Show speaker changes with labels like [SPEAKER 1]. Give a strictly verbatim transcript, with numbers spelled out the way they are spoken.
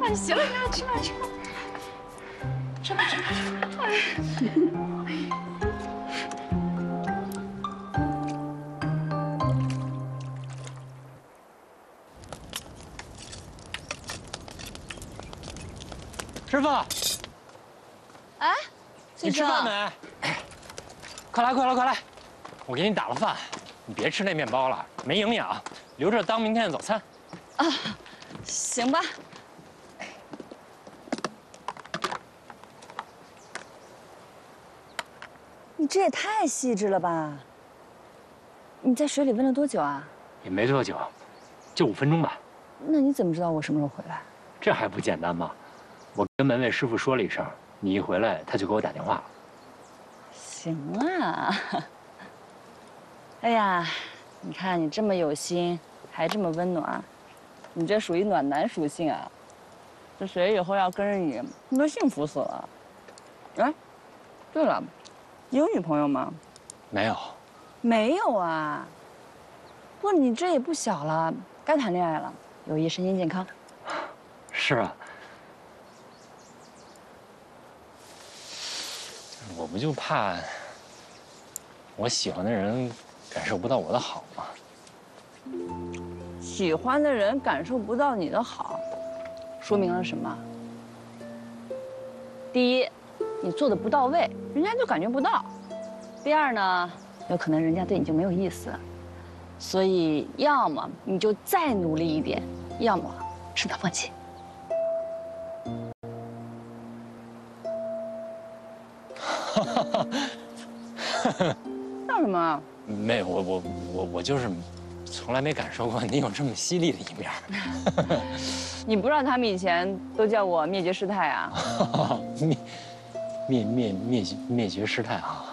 [SPEAKER 1] 了，行了，行了，吃吧，吃吧，吃吧，吃吧，吃吧。哎。
[SPEAKER 2] 师傅，
[SPEAKER 3] 哎，
[SPEAKER 2] 你吃饭没？快来，快来，快来！我给你打了饭，你别吃那面包了，没营养，留着当明天的早餐。
[SPEAKER 3] 啊，行吧。你这也太细致了吧！你在水里温了多久啊？
[SPEAKER 2] 也没多久，就五分钟吧。
[SPEAKER 3] 那你怎么知道我什么时候回来？
[SPEAKER 2] 这还不简单吗？我跟门卫师傅说了一声，你一回来他就给我打电话了。
[SPEAKER 3] 行啊。哎呀，你看你这么有心，还这么温暖，你这属于暖男属性啊！这谁以后要跟着你，那幸福死了。哎，对了，你有女朋友吗？
[SPEAKER 2] 没有。
[SPEAKER 3] 没有啊。不过你这也不小了，该谈恋爱了，有益身心健康。
[SPEAKER 2] 是啊。我不就怕我喜欢的人感受不到我的好吗？
[SPEAKER 3] 喜欢的人感受不到你的好，说明了什么？第一，你做的不到位，人家就感觉不到；第二呢，有可能人家对你就没有意思。所以，要么你就再努力一点，要么适当放弃。笑什么？
[SPEAKER 2] 没有，我我我我就是从来没感受过你有这么犀利的一面。
[SPEAKER 3] 你不知道他们以前都叫我灭绝师太啊？
[SPEAKER 2] 灭灭灭灭绝灭绝师太啊！